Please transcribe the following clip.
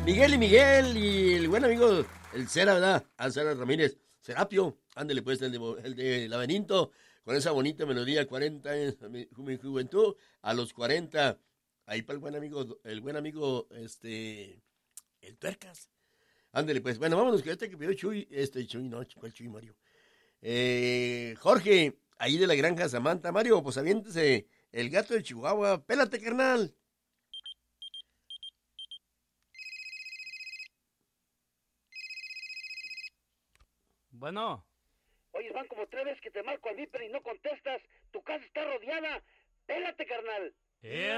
Miguel y Miguel y el buen amigo, el Cera, ¿verdad? Cera Ramírez. Serapio, ándele pues, el de Laberinto, con esa bonita melodía, 40 años, mi juventud, a los 40. Ahí para el buen amigo, el Tuercas. Ándele pues, bueno, vámonos, que que pidió Chuy, Chuy, no, ¿cuál Chuy, Mario? Jorge, ahí de la granja Samantha. Mario, pues aviéntese el gato de Chihuahua. Pélate, carnal. Bueno. Oye, van como 3 veces que te marco al Viper y no contestas. Tu casa está rodeada. Pélate, carnal.